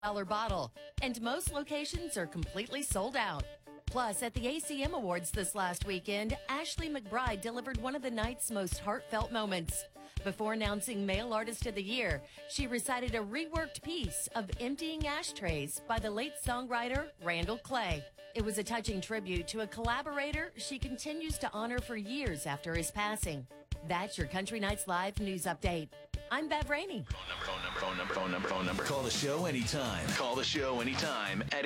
bottle, and most locations are completely sold out. Plus, at the ACM Awards this last weekend, Ashley McBryde delivered one of the night's most heartfelt moments. Before announcing Male Artist of the Year, she recited a reworked piece of Emptying Ashtrays by the late songwriter Randall Clay. It was a touching tribute to a collaborator she continues to honor for years after his passing. That's your Country Nights Live news update. I'm Bev Rainey. Phone number. Call the show anytime. Call the show anytime at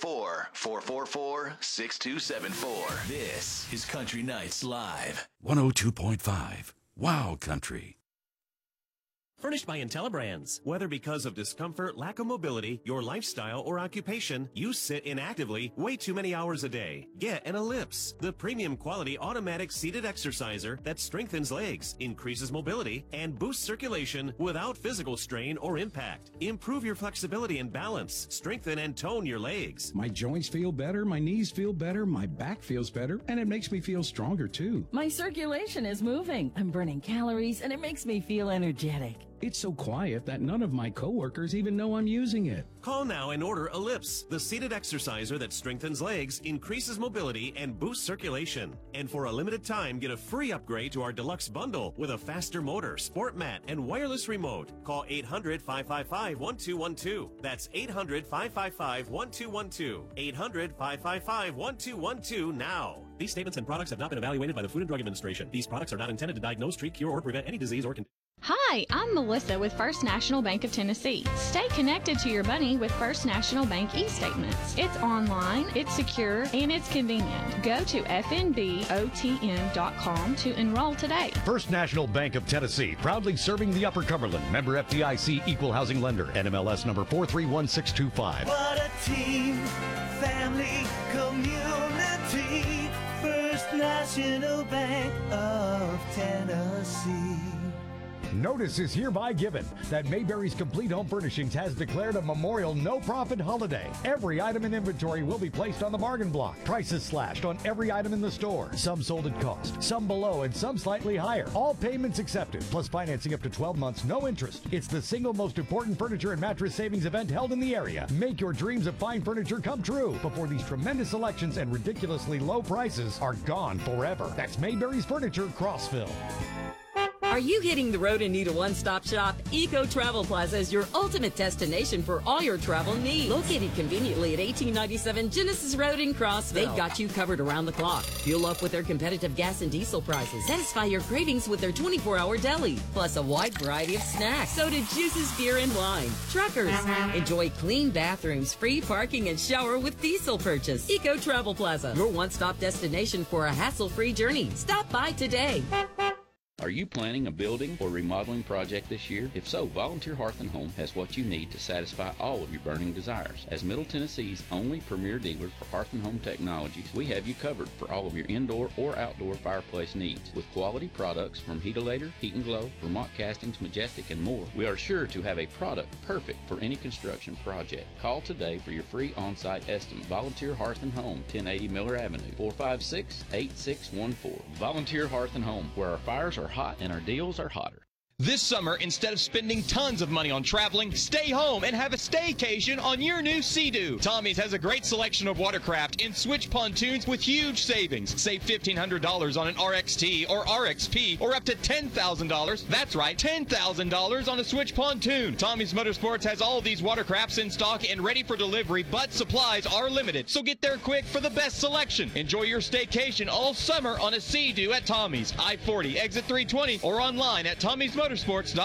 844-444-6274. This is Country Nights Live. 102.5. Wow Country. Furnished by IntelliBrands. Whether because of discomfort, lack of mobility, your lifestyle, or occupation, you sit inactively way too many hours a day. Get an Ellipse, the premium quality automatic seated exerciser that strengthens legs, increases mobility, and boosts circulation without physical strain or impact. Improve your flexibility and balance. Strengthen and tone your legs. My joints feel better, my knees feel better, my back feels better, and it makes me feel stronger too. My circulation is moving. I'm burning calories, and it makes me feel energetic. It's so quiet that none of my coworkers even know I'm using it. Call now and order Ellipse, the seated exerciser that strengthens legs, increases mobility, and boosts circulation. And for a limited time, get a free upgrade to our deluxe bundle with a faster motor, sport mat, and wireless remote. Call 800-555-1212. That's 800-555-1212. 800-555-1212 now. These statements and products have not been evaluated by the Food and Drug Administration. These products are not intended to diagnose, treat, cure, or prevent any disease or condition. Hi, I'm Melissa with First National Bank of Tennessee. Stay connected to your money with First National Bank e-statements. It's online, it's secure, and it's convenient. Go to fnbotn.com to enroll today. First National Bank of Tennessee, proudly serving the Upper Cumberland. Member FDIC, equal housing lender. NMLS number 431625. What a team, family, community. First National Bank of Tennessee. Notice is hereby given that Mayberry's Complete Home Furnishings has declared a Memorial no-profit holiday. Every item in inventory will be placed on the bargain block. Prices slashed on every item in the store. Some sold at cost, some below, and some slightly higher. All payments accepted, plus financing up to 12 months, no interest. It's the single most important furniture and mattress savings event held in the area. Make your dreams of fine furniture come true before these tremendous selections and ridiculously low prices are gone forever. That's Mayberry's Furniture, Crossville. Are you hitting the road and need a one-stop shop? Eco Travel Plaza is your ultimate destination for all your travel needs. Located conveniently at 1897 Genesis Road in Crossville. They've got you covered around the clock. Fuel up with their competitive gas and diesel prices. Satisfy your cravings with their 24-hour deli. Plus a wide variety of snacks, soda, juices, beer, and wine. Truckers, enjoy clean bathrooms, free parking, and shower with diesel purchase. Eco Travel Plaza, your one-stop destination for a hassle-free journey. Stop by today. Are you planning a building or remodeling project this year? If so, Volunteer Hearth & Home has what you need to satisfy all of your burning desires. As Middle Tennessee's only premier dealer for Hearth & Home technologies, we have you covered for all of your indoor or outdoor fireplace needs. With quality products from Heatilator, Heat & Glow, Vermont Castings, Majestic, and more, we are sure to have a product perfect for any construction project. Call today for your free on-site estimate. Volunteer Hearth & Home, 1080 Miller Avenue, 456-8614. Volunteer Hearth & Home, where our fires are hot and our deals are hotter. This summer, instead of spending tons of money on traveling, stay home and have a staycation on your new Sea-Doo. Tommy's has a great selection of watercraft and switch pontoons with huge savings. Save $1,500 on an RXT or RXP or up to $10,000. That's right, $10,000 on a switch pontoon. Tommy's Motorsports has all these watercrafts in stock and ready for delivery, but supplies are limited. So get there quick for the best selection. Enjoy your staycation all summer on a Sea-Doo at Tommy's, I-40, exit 320, or online at tommysmotorsports.com.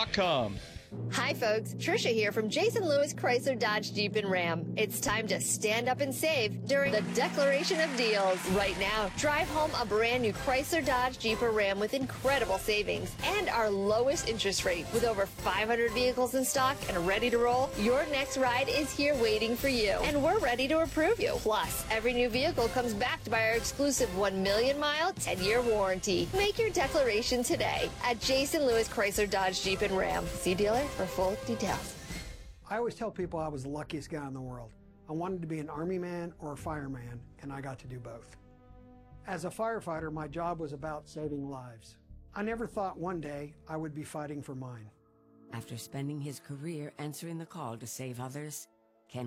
Hi folks, Trisha here from Jason Lewis Chrysler Dodge Jeep and Ram. It's time to stand up and save during the Declaration of Deals. Right now, drive home a brand new Chrysler Dodge Jeep or Ram with incredible savings and our lowest interest rate. With over 500 vehicles in stock and ready to roll, your next ride is here waiting for you, and we're ready to approve you. Plus, every new vehicle comes backed by our exclusive 1 million mile, 10-year warranty. Make your declaration today at Jason Lewis Chrysler Dodge Jeep and Ram. See dealer for full details. I always tell people I was the luckiest guy in the world. I wanted to be an Army man or a fireman, and I got to do both. As a firefighter, my job was about saving lives. I never thought one day I would be fighting for mine. After spending his career answering the call to save others,